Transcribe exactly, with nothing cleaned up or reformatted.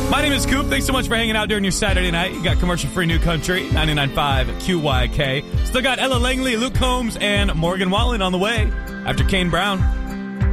My name is Coop. Thanks so much for hanging out during your Saturday night. You got commercial-free New Country, ninety-nine point five Q Y K. Still got Ella Langley, Luke Combs, and Morgan Wallen on the way after Kane Brown.